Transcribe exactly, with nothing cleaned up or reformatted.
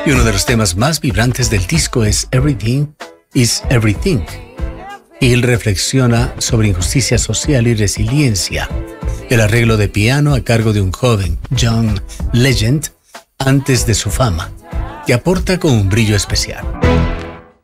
Y uno de los temas más vibrantes del disco es Everything is Everything. Y él reflexiona sobre injusticia social y resiliencia. El arreglo de piano a cargo de un joven, John Legend, antes de su fama, que aporta con un brillo especial.